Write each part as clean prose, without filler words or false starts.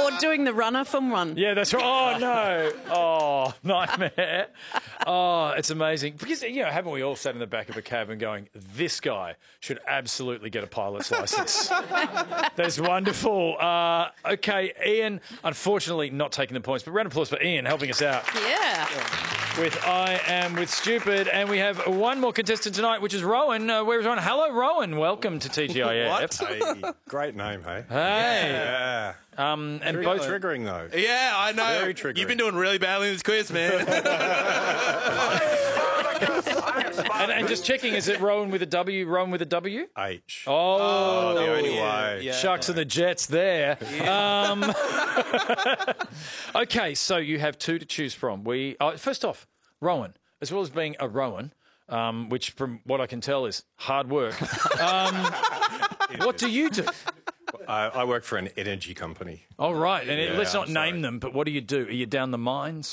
Or doing the runner from one. Yeah, that's right. Oh, no. Oh, nightmare. Oh, it's amazing. Because, haven't we all sat in the back of a cab and going, this guy should absolutely get a pilot's licence. That's wonderful. OK, Ian, unfortunately not taking the points, but round of applause for Ian helping us out. Yeah. With I Am With Stupid. And we have one more contestant tonight, which is Rowan. Where is Rowan? Hello, Rowan. Welcome to TGIF. What? Hey, great name, hey? Hey. Yeah. And Very both triggering, though. Yeah, I know. Very triggering. You've been doing really badly in this quiz, man. and just checking, is it Rowan with a W? Rowan with a W? H. Oh, the only way. Yeah. Sharks and the Jets there. Yeah. OK, so you have two to choose from. First off, Rowan, as well as being a Rowan, which from what I can tell is hard work, what do you do? I work for an energy company. Oh, right. And Yeah, let's not I'm name sorry. them, but what do you do? Are you down the mines?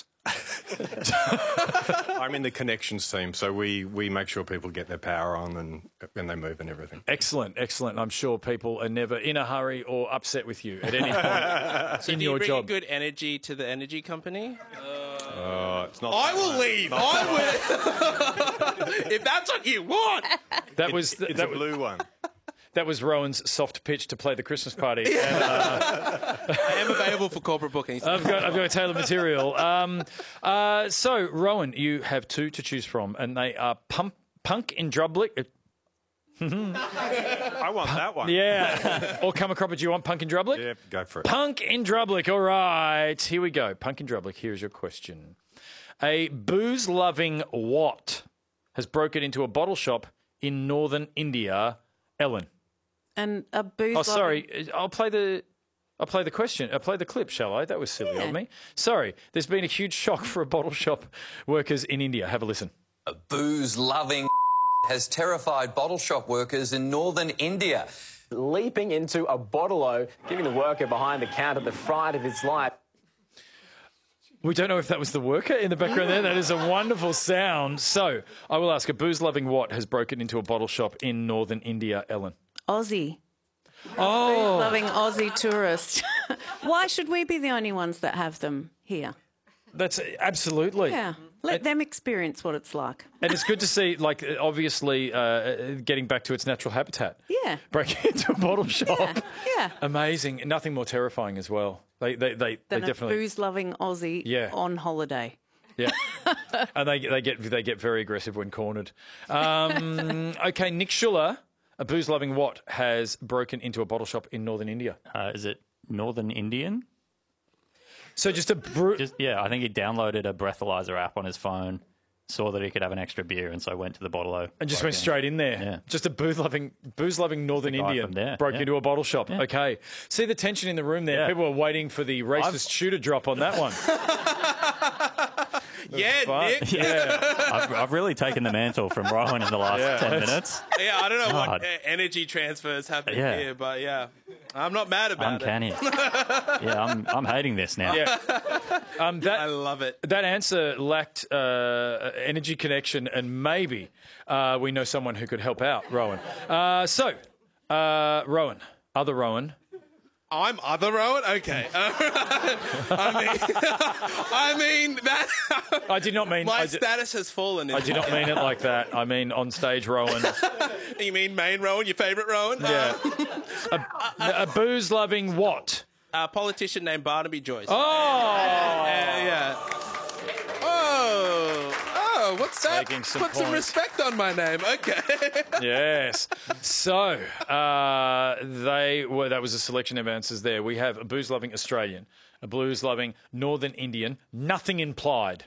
I'm in the connections team, so we make sure people get their power on and when they move and everything. Excellent, excellent. I'm sure people are never in a hurry or upset with you at any point So in do your you bring job. good energy to the energy company? It's not. I will leave. I will. If that's what you want. That was It's a blue one. That was Rowan's soft pitch to play the Christmas party. And, I am available for corporate bookings. I've got tailored material. So, Rowan, you have two to choose from, and they are Punk in Drublic. I want that one. Yeah. Or Come a Cropper, do you want Punk in Drublic? Yeah, go for it. Punk in Drublic, all right. Here we go. Punk in Drublic, here's your question. A booze-loving what has broken into a bottle shop in northern India? Ellen. And a booze. Oh, sorry. I'll play the question. I'll play the clip, shall I? That was silly of me. Sorry. There's been a huge shock for bottle shop workers in India. Have a listen. A booze-loving has terrified bottle shop workers in northern India. Leaping into a bottle-o, giving the worker behind the counter the fright of his life. We don't know if that was the worker in the background there. That is a wonderful sound. So, I will ask, a booze-loving what has broken into a bottle shop in northern India, Ellen? Aussie. Oh. Loving Aussie tourist. Why should we be the only ones that have them here? That's absolutely. Yeah. Let them experience what it's like. And it's good to see, like, obviously getting back to its natural habitat. Yeah. Breaking into a bottle shop. Yeah. Amazing. Nothing more terrifying as well. They Than definitely. a booze-loving Aussie on holiday. Yeah. And they get very aggressive when cornered. Okay, Nick Schuller, a booze-loving what has broken into a bottle shop in northern India? Is it Northern Indian? So just a I think he downloaded a breathalyzer app on his phone, saw that he could have an extra beer, and so went to the bottle-o. And just went straight in there. Yeah. Just a booze-loving northern The guy Indian from there, broke yeah. into a bottle shop. Yeah. Okay. See the tension in the room there? Yeah. People are waiting for the racist shooter drop on that one. Yeah, Fun. Nick. Yeah. I've really taken the mantle from Rowan in the last 10 minutes. Yeah, I don't know God. what energy transfers happening Yeah. here, but yeah, I'm not mad about Uncanny. Yeah, I'm hating this now. Yeah. it. I love it. That answer lacked energy connection, and maybe we know someone who could help out, Rowan. Rowan, other Rowan. I'm other Rowan? Okay. I mean that. I did not mean... My status has fallen. I did not mean it like that. I mean on stage Rowan. You mean main Rowan, your favourite Rowan? Yeah. A booze-loving what? A politician named Barnaby Joyce. Oh! Yeah. Oh, what's that? Taking some Put some points. respect on my name. Okay. Yes. So, that was a selection of answers there. We have a booze-loving Australian, a blues-loving Northern Indian, nothing implied,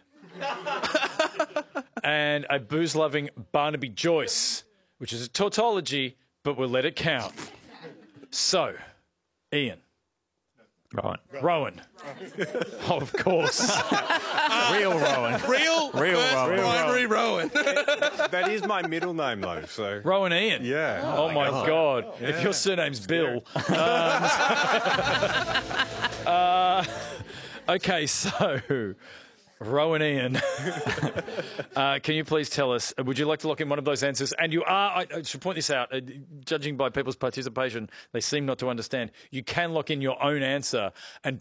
and a booze-loving Barnaby Joyce, which is a tautology, but we'll let it count. So, Ian. Rowan. Oh, of course. Real Rowan. Real first Rowan. primary Rowan. That is my middle name, though. So Rowan Ian. yeah. Oh, my God. If your surname's Bill. Okay, so Rowan Ian, can you please tell us, would you like to lock in one of those answers? And you are, I should point this out, judging by people's participation, they seem not to understand. You can lock in your own answer and